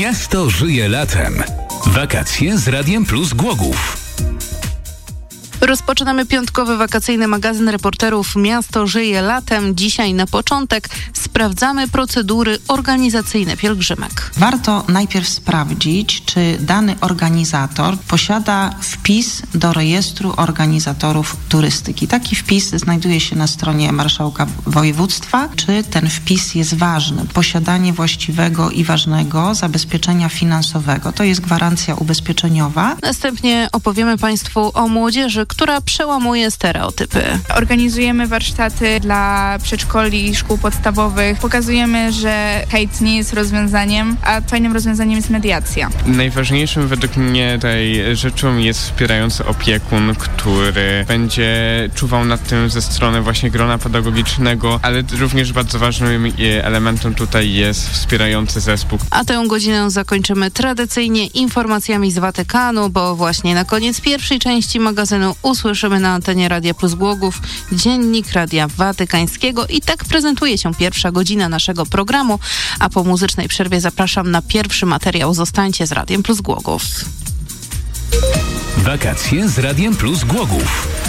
Miasto żyje latem. Wakacje z Radiem Plus Głogów. Rozpoczynamy piątkowy wakacyjny magazyn reporterów Miasto żyje latem. Dzisiaj na początek sprawdzamy procedury organizacyjne pielgrzymek. Warto najpierw sprawdzić, czy dany organizator posiada wpis do rejestru organizatorów turystyki. Taki wpis znajduje się na stronie marszałka województwa. Czy ten wpis jest ważny? Posiadanie właściwego i ważnego zabezpieczenia finansowego. To jest gwarancja ubezpieczeniowa. Następnie opowiemy Państwu o młodzieży, która przełamuje stereotypy. Organizujemy warsztaty dla przedszkoli i szkół podstawowych. Pokazujemy, że hejt nie jest rozwiązaniem, a fajnym rozwiązaniem jest mediacja. Najważniejszym według mnie tej rzeczą jest wspierający opiekun, który będzie czuwał nad tym ze strony właśnie grona pedagogicznego, ale również bardzo ważnym elementem tutaj jest wspierający zespół. A tę godzinę zakończymy tradycyjnie informacjami z Watykanu, bo właśnie na koniec pierwszej części magazynu usłyszymy na antenie Radia Plus Głogów dziennik Radia Watykańskiego i tak prezentuje się pierwsza godzina naszego programu, a po muzycznej przerwie zapraszam na pierwszy materiał. Zostańcie z Radiem Plus Głogów. Wakacje z Radiem Plus Głogów.